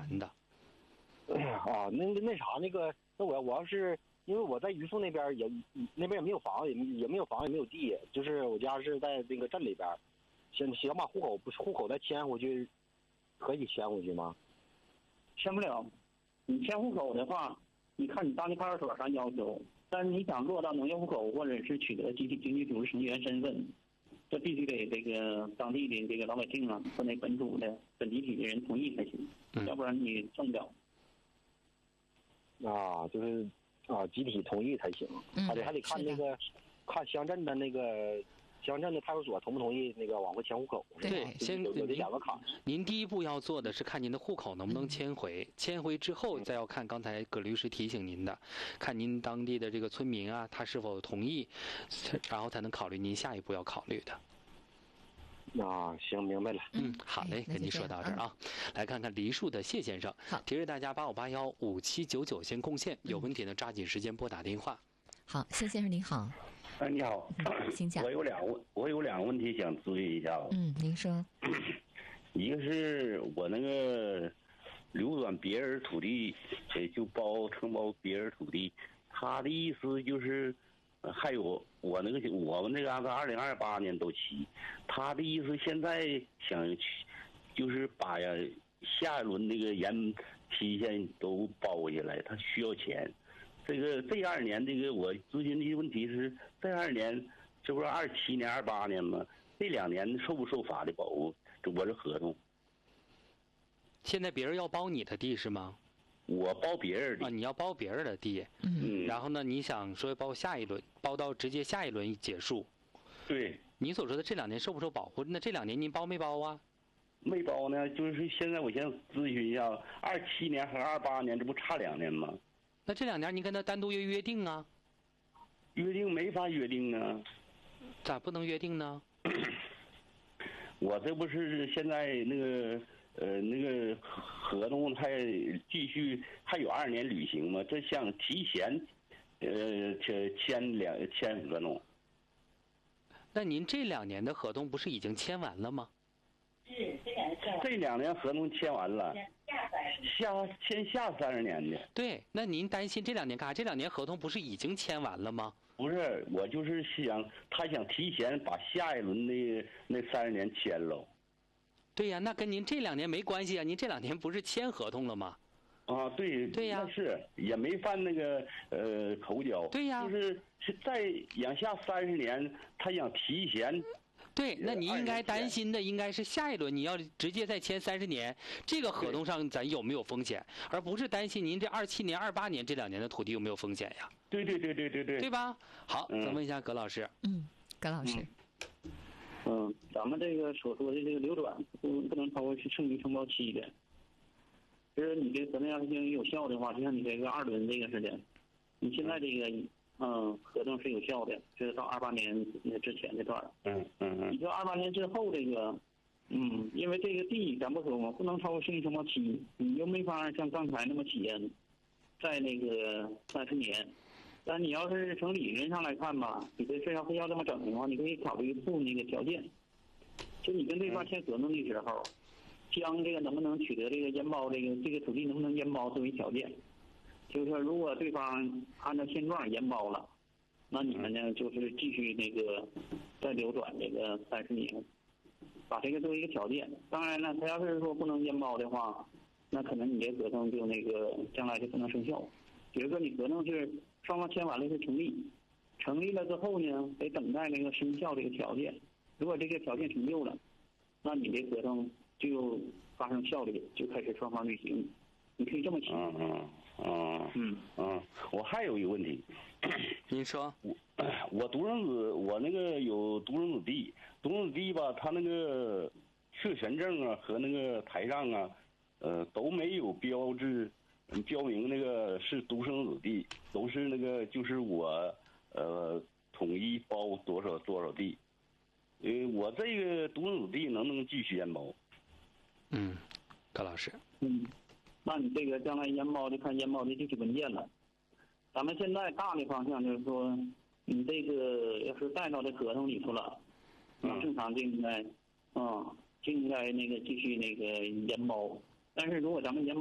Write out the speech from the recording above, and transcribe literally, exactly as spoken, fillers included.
难的。 啊，那那啥，那个，那我我要是因为我在榆树那边也那边也没有房，也也没有房，也没有地，就是我家是在那个镇里边，想想把户口不户口再迁回去，可以迁回去吗？ 迁不了。你迁户口的话，你看你当地派出所上要求，但是你想落到农业户口或者是取得集体经济组织成员身份，这必须得这个当地的这个老百姓啊和那本土的本集体的人同意才行， 嗯、 要不然你送不了。 啊，就是啊，集体同意才行， 嗯、 还得还得看那个看乡镇的那个乡镇的派出所同不同意那个往回迁户口。 对，先有这两个坎。 您第一步要做的是看您的户口能不能迁回，嗯、迁回之后再要看刚才葛律师提醒您的，看您当地的这个村民啊，他是否同意，然后才能考虑您下一步要考虑的。 啊，行，明白了。 嗯，好嘞，跟您说到这儿啊。嗯、来看看梨树的谢先生，提示大家八五八幺五七九九先贡献，有问题呢抓紧时间拨打电话。 好，谢先生您好。 哎，你好， 嗯、请讲。 我有两个我有两个问题想咨询一下。 嗯，您说。 一个是我那个流转别人土地，就包承包别人土地，他的意思就是。还有我那个我们那个按照二零二八年都起，他的意思现在想去，就是把呀下一轮那个延期限都包过下来，他需要钱。这个这二年这个我咨询的问题是，这二年这不是二七年、二八年吗？这两年受不受法律保护？这我这合同。 现在别人要包你的地是吗？ 我包别人的啊，你要包别人的地， 嗯， 然后呢，你想说包下一轮，包到直接下一轮结束。 对， 你所说的这两年受不受保护？那这两年您包没包啊？ 没包呢，就是现在我先咨询一下，二七年和二八年这不差两年吗？ 那这两年你跟他单独约约定啊？ 约定没法约定啊。 咋不能约定呢？ 我这不是现在那个。呃，那个合同还继续还有二年履行吗？这想提前，呃，签签两签合同。 那您这两年的合同不是已经签完了吗？ 是这两年签完。 这两年合同签完了，下签下三十年的。 对，那您担心这两年干啥？这两年合同不是已经签完了吗？ 不是，我就是想他想提前把下一轮的那三十年签了。 对呀，那跟您这两年没关系啊！您这两年不是签合同了吗？ 啊，对， 对呀， 那是也没犯那个呃口角。 对呀， 就是是再养下三十年，他想提前。 对，那你应该担心的应该是下一轮你要直接再签三十年，这个合同上咱有没有风险，而不是担心您这二七年、二八年这两年的土地有没有风险呀？ 对对对对对对， 对吧？好，嗯、咱问一下葛老师。 嗯，葛老师。 嗯嗯，咱们这个所说的这个流转不不能超过去剩余承包期的。就是你这合同要是有效的话，就像你这个二轮这个似的，你现在这个嗯合同是有效的，就是到二八年之前这段。 嗯嗯嗯。 你说二八年之后这个，嗯，因为这个地咱不说嘛，不能超过剩余承包期，你又没法像刚才那么起在那个三十年。但你要是从理论上来看吧，你这事要非要这么整的话，你可以考虑附那个条件，就你跟对方签合同的时候，将这个能不能取得这个烟包，这个这个土地能不能烟包作为条件。就是说，如果对方按照现状烟包了，那你们呢就是继续那个再流转这个三十年，把这个作为一个条件。当然了，他要是说不能烟包的话，那可能你这合同就那个将来就不能生效。比如说你合同是双方签完了是成立，成立了之后呢，得等待那个生效这个条件。如果这个条件成就了，那你这合同就发生效力，就开始双方履行。你可以这么写。 嗯嗯嗯嗯嗯。我还有一个问题， 您说。 我我独生子，我那个有独生子弟，独生子弟吧，他那个确权证啊和那个台上啊，呃都没有标志。标明那个是独生子弟，都是那个就是我呃统一包多少多少地，呃我这个独生子弟能不能继续烟包？ 嗯，葛老师。 嗯，那你这个将来烟包就看烟包的具体文件了。咱们现在大的方向就是说，你这个要是带到这合同里头了，那正常就应该，啊、嗯，就应该那个继续那个烟包。但是如果咱们烟